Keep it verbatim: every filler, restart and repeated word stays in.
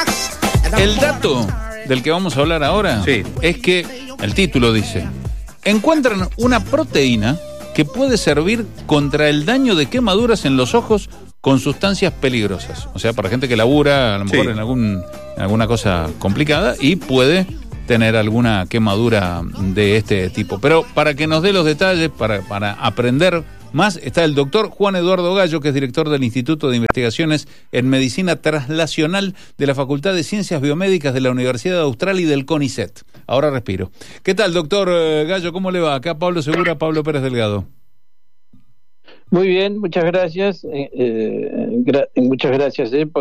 El dato del que vamos a hablar ahora sí. es que, el título dice, encuentran una proteína que puede servir contra el daño de quemaduras en los ojos con sustancias peligrosas. O sea, para gente que labura a lo mejor sí. en, algún, en alguna cosa complicada y puede tener alguna quemadura de este tipo. Pero para que nos dé los detalles, para, para aprender más, está el doctor Juan Eduardo Gallo, que es director del Instituto de Investigaciones en Medicina Translacional de la Facultad de Ciencias Biomédicas de la Universidad Austral y del CONICET. Ahora respiro. ¿Qué tal, doctor Gallo? ¿Cómo le va? Acá Pablo Segura, Pablo Pérez Delgado. Muy bien, muchas gracias. Eh, eh, gra- muchas gracias eh, por